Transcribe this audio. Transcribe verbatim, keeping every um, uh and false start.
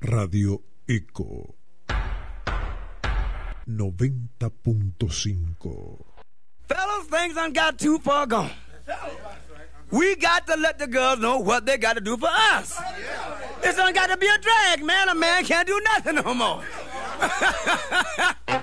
Radio Eco noventa punto cinco. Fellas, things done got too far gone. We got to let the girls know what they got to do for us. It's done got to be a drag, man. A man can't do nothing no more.